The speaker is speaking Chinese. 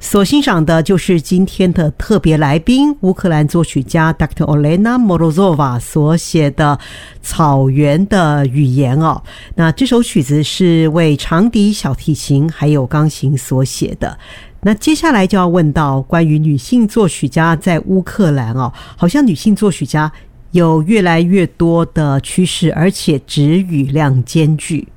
所欣赏的就是今天的特别来宾，乌克兰作曲家 Dr. Olena Morozova 所写的草原的语言哦。那这首曲子是为长笛、小提琴还有钢琴所写的。那接下来就要问到关于女性作曲家在乌克兰哦，好像女性作曲家有越来越多的趋势，而且质与量兼具。